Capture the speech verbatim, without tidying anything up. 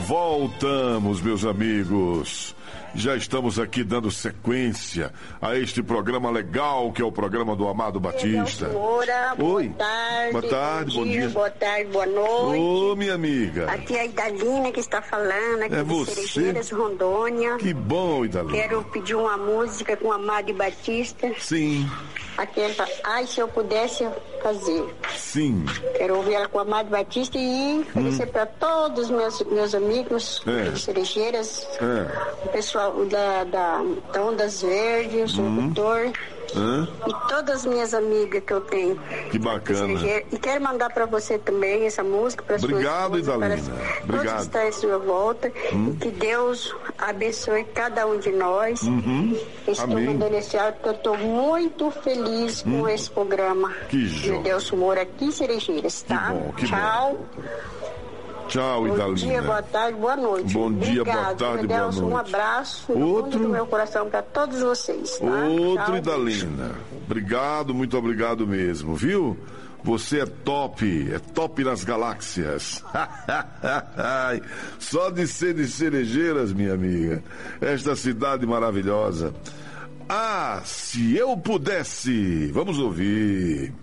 Voltamos, meus amigos. Já estamos aqui dando sequência a este programa legal, que é o programa do Amado Batista. Moura, Oi. Boa tarde. Boa tarde, bom dia. Bom dia. Boa tarde, boa noite. Ô, minha amiga. Aqui é a Idalina que está falando, aqui É de você? Cerejeiras, Rondônia. Que bom, Idalina. Quero pedir uma música com o Amado Batista. Sim. Aquela, ai, se eu pudesse fazer. Sim. Quero ouvir ela com o Amado Batista e oferecer hum. para todos os meus, meus amigos é. de Cerejeiras, é. o pessoal da, da, da Ondas Verdes, o hum. doutor. Hã? E todas as minhas amigas que eu tenho. Que bacana. E quero mandar para você também essa música. Para Obrigado, Idalina. Obrigado. Todos estão em sua volta. Hum. Que Deus abençoe cada um de nós. Uhum. Estou Amém. mandando esse áudio porque eu estou muito feliz com hum. esse programa. Que joia. De Deus Moura aqui em Cerejeiras, tá? Que bom, que Tchau. Bom. Tchau, Idalina. Bom dia, boa tarde, boa noite. Bom dia, Obrigado. boa tarde, Deus, boa noite. Um abraço no Outro fundo do meu coração para todos vocês, tá? Outro, Tchau. Idalina. Obrigado, muito obrigado mesmo, viu? Você é top, é top nas galáxias. Só de ser de Cerejeiras, minha amiga. Esta cidade maravilhosa. Ah, se eu pudesse. Vamos ouvir.